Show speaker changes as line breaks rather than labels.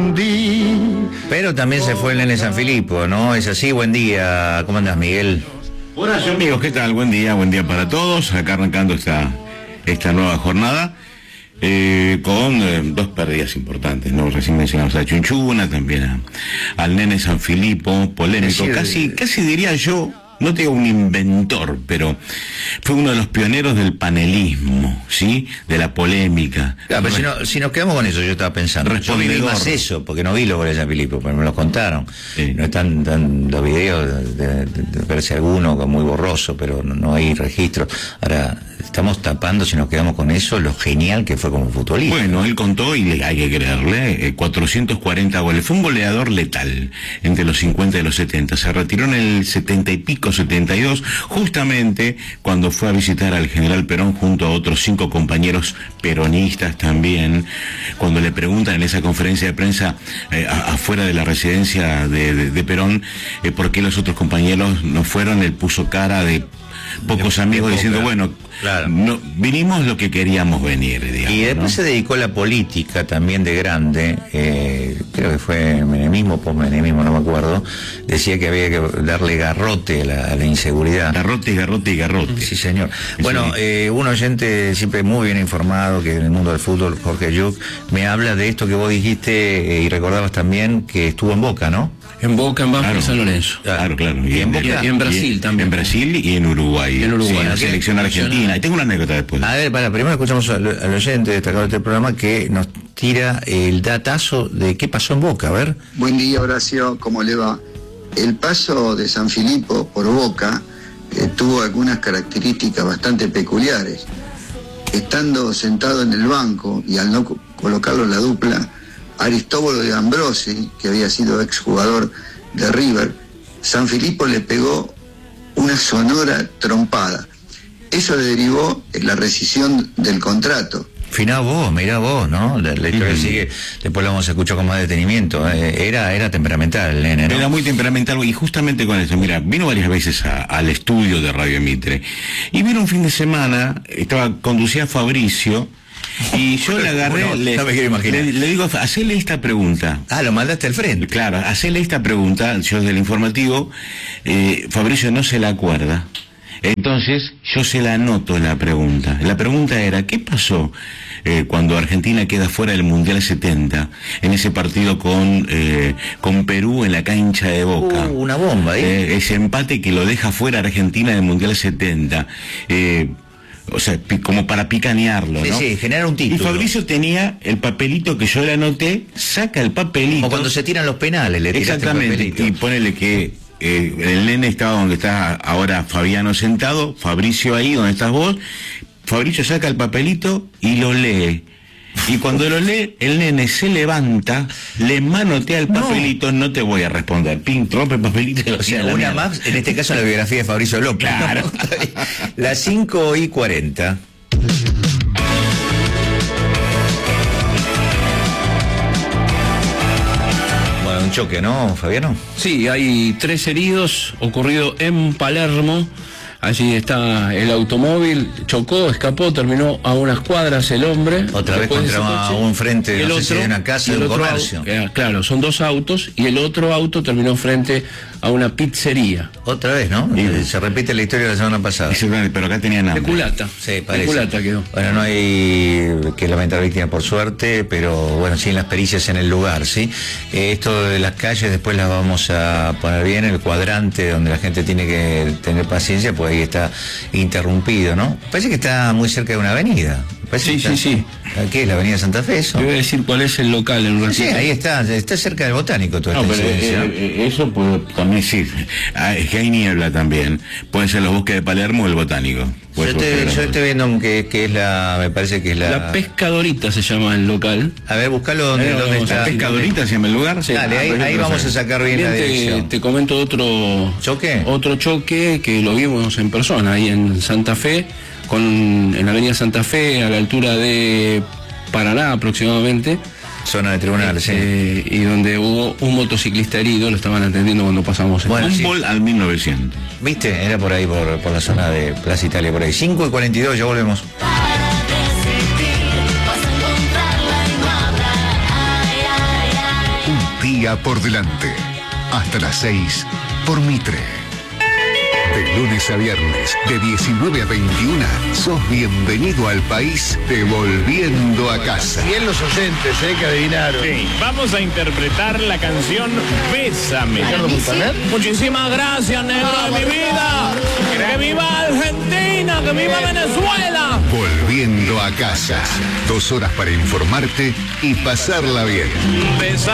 confundí.
Pero también se fue el Nene Sanfilippo, ¿no? Es así. Buen día. ¿Cómo andas, Miguel?
Hola, amigos, ¿qué tal? Buen día para todos. Acá arrancando esta nueva jornada con dos pérdidas importantes, ¿no? Recién mencionamos a Chunchuna, también al Nene Sanfilippo, polémico, casi diría yo. No te digo un inventor, pero fue uno de los pioneros del panelismo, ¿sí? De la polémica.
Claro, pero si nos quedamos con eso, yo estaba pensando. Yo viví más eso, porque no vi los goles de Sanfilippo, pero me los contaron. Sí. No están los videos, de verse alguno muy borroso, pero no hay registro. Ahora, estamos tapando, si nos quedamos con eso, lo genial que fue como futbolista.
Bueno, él contó, y hay que creerle, 440 goles. Fue un goleador letal entre los 50 y los 70. Se retiró en el 70 y pico, 72, justamente cuando fue a visitar al general Perón junto a otros 5 compañeros peronistas también. Cuando le preguntan en esa conferencia de prensa afuera de la residencia de Perón por qué los otros compañeros no fueron, él puso cara de pocos amigos diciendo, bueno, claro, no, vinimos lo que queríamos venir, digamos.
Y después, ¿no?, se dedicó a la política también de grande, creo que fue menemismo, posmenemismo, no me acuerdo. Decía que había que darle garrote a la inseguridad.
Garrote.
Sí, señor. Bueno, un oyente siempre muy bien informado, que en el mundo del fútbol, Jorge Yuc, me habla de esto que vos dijiste y recordabas también que estuvo en Boca, ¿no?
En Boca, en Banco, en San Lorenzo.
Claro.
Y en Boca,
y en Brasil también.
En Brasil y en Uruguay. Sí, en la selección argentina. Y tengo una anécdota después.
A ver, primero escuchamos al oyente destacado de este programa que nos tira el datazo de qué pasó en Boca, a ver.
Buen día, Horacio, ¿cómo le va? El paso de Sanfilippo por Boca tuvo algunas características bastante peculiares. Estando sentado en el banco y al no colocarlo en la dupla, Aristóbulo de Ambrosi, que había sido exjugador de River, Sanfilippo le pegó una sonora trompada. Eso le derivó en la rescisión del contrato.
Mirá vos, ¿no? La historia sigue, después lo vamos a escuchar con más detenimiento. Era temperamental el nene, ¿no?
Era muy temperamental, y justamente con eso, mira, vino varias veces al estudio de Radio Mitre, y vino un fin de semana, conducía a Fabricio, y yo le agarré, le digo, hacele esta pregunta.
Lo mandaste al frente.
Claro, hacele esta pregunta, yo del informativo, Fabricio no se la acuerda. Entonces, yo se la anoto la pregunta. La pregunta era, ¿qué pasó cuando Argentina queda fuera del Mundial 70, en ese partido con Perú en la cancha de Boca?
Una bomba,
ese empate que lo deja fuera Argentina del Mundial 70. O sea, como para picanearlo, ¿no?
Sí, generar un título.
Y Fabricio tenía el papelito que yo le anoté, saca el papelito.
Como cuando se tiran los penales, le tiraste el papelito.
Y ponele que el nene estaba donde está ahora Fabiano sentado, Fabricio ahí donde estás vos. Fabricio saca el papelito y lo lee. Y cuando lo lee, el nene se levanta, le manotea el papelito, no te voy a responder. Ping, rompe el papelito y lo sea
una mierda. Más, en este caso la biografía de Fabricio López.
Claro.
Las 5:40. Bueno, un choque, ¿no, Fabiano?
Sí, hay 3 heridos, ocurrido en Palermo. Allí está el automóvil, chocó, escapó, terminó a unas cuadras el hombre.
Otra vez contra un frente, no sé si de una casa, de un comercio.
Claro, son 2 autos, y el otro auto terminó frente a una pizzería.
Otra vez, ¿no? Se repite la historia de la semana pasada.
Pero acá tenían hambre.
De culata.
Sí, parece.
De culata quedó.
Bueno, no hay que lamentar víctimas por suerte, pero bueno, sí, las pericias en el lugar, ¿sí? Esto de las calles después las vamos a poner bien, el cuadrante donde la gente tiene que tener paciencia, pues ahí está interrumpido, ¿no? Parece que está muy cerca de una avenida.
Sí.
¿Qué es la avenida Santa Fe, eso?
Te voy a decir cuál es el local en un ratito.
Sí, ahí está cerca del Botánico toda esta incidencia.
Eso puede también sí. Es que hay niebla también. Pueden ser los bosques de Palermo o el Botánico.
Yo estoy viendo que es me parece que es
La Pescadorita se llama el local.
A ver, buscalo donde está.
¿La Pescadorita se llama el lugar?
Sí. Dale, ahí vamos a sacar bien la dirección.
Te comento otro choque que lo vimos en persona, ahí en Santa Fe, en la avenida Santa Fe, a la altura de Paraná aproximadamente.
Zona de tribunal, sí.
Y donde hubo un motociclista herido, lo estaban atendiendo cuando pasamos.
Fútbol al 1900.
¿Viste? Era por ahí, por la zona de Plaza Italia, por ahí. 5:42, ya volvemos.
día por delante. Hasta las 6 por Mitre. De lunes a viernes, de 19 a 21, sos bienvenido al país de Volviendo a Casa.
Bien los oyentes, que adivinaron.
Sí, vamos a interpretar la canción Bésame. Muchísimas gracias, negro de mi vida. Que viva Argentina, que viva Venezuela.
Volviendo a Casa. 2 horas para informarte y pasarla bien.